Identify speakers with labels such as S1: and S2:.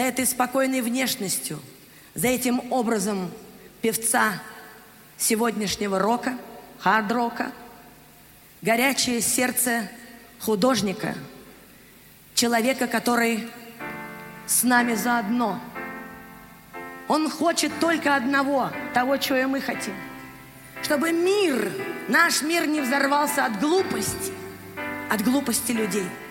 S1: за этой спокойной внешностью, за этим образом певца сегодняшнего рока, хард-рока, горячее сердце художника, человека, который с нами заодно. Он хочет только одного, того, чего и мы хотим. Чтобы наш мир не взорвался от глупости людей.